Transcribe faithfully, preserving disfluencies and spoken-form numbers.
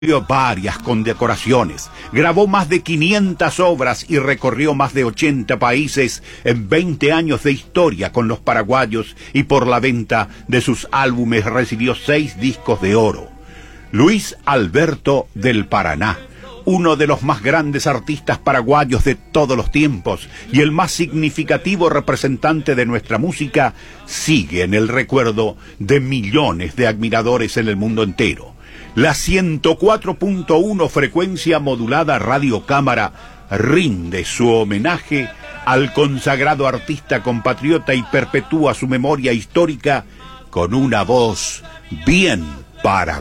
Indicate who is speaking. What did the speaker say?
Speaker 1: Varias condecoraciones, grabó más de quinientas obras y recorrió más de ochenta países en veinte años de historia con los paraguayos, y por la venta de sus álbumes recibió seis discos de oro. Luis Alberto del Paraná, uno de los más grandes artistas paraguayos de todos los tiempos y el más significativo representante de nuestra música, sigue en el recuerdo de millones de admiradores en el mundo entero. La ciento cuatro punto uno frecuencia modulada Radio Cámara rinde su homenaje al consagrado artista compatriota y perpetúa su memoria histórica con una voz bien paraguaya.